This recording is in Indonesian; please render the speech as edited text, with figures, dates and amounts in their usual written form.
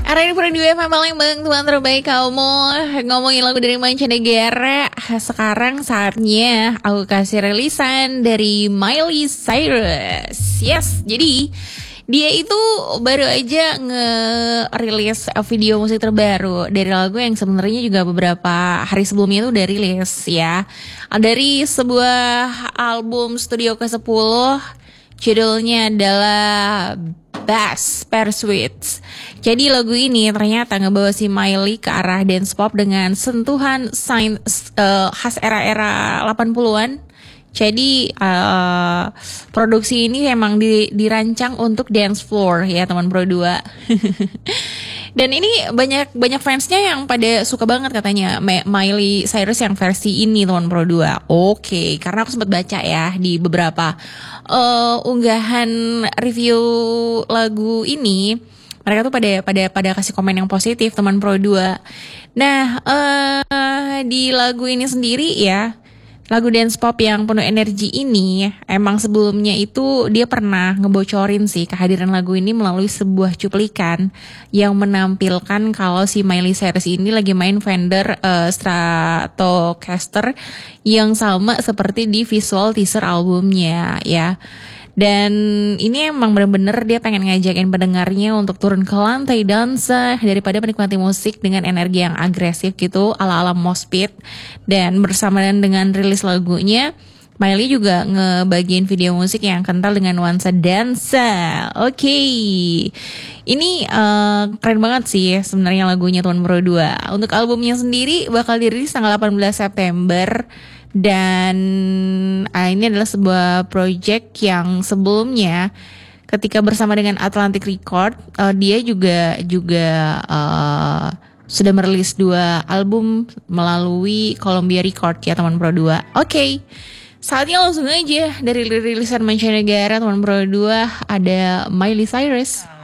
Arahin Pro 2 FM Palembang, teman terbaik kamu. Ngomongin lagu dari mancanegara, sekarang saatnya aku kasih rilisan dari Miley Cyrus. Yes, jadi dia itu baru aja nge-release video musik terbaru dari lagu yang sebenarnya juga beberapa hari sebelumnya itu udah rilis ya. Dari sebuah album studio ke-10, judulnya adalah Bass Pursuit. Jadi lagu ini ternyata ngebawa si Miley ke arah dance pop dengan sentuhan khas era-era 80-an. Jadi produksi ini emang dirancang untuk dance floor ya teman Pro 2. Dan ini banyak fansnya yang pada suka banget katanya Miley Cyrus yang versi ini teman Pro 2. Oke, karena aku sempat baca ya di beberapa unggahan review lagu ini, mereka tuh pada kasih komen yang positif teman Pro 2. Nah, di lagu ini sendiri ya, lagu dance pop yang penuh energi ini emang sebelumnya itu dia pernah ngebocorin sih kehadiran lagu ini melalui sebuah cuplikan yang menampilkan kalau si Miley Cyrus ini lagi main Fender Stratocaster yang sama seperti di visual teaser albumnya ya. Dan ini emang bener-bener dia pengen ngajakin pendengarnya untuk turun ke lantai dansa daripada menikmati musik dengan energi yang agresif gitu ala-ala mosh pit. Dan bersamaan dengan rilis lagunya, Miley juga ngebagiin video musik yang kental dengan nuansa dansa. Oke. Ini keren banget sih sebenarnya lagunya Tuan Pro 2. Untuk albumnya sendiri bakal dirilis tanggal 18 September. Dan ini adalah sebuah project yang sebelumnya ketika bersama dengan Atlantic Record, dia juga sudah merilis 2 album melalui Columbia Record ya teman Pro 2. Oke. Saatnya langsung aja dari rilisan mancanegara teman Pro 2 ada Miley Cyrus.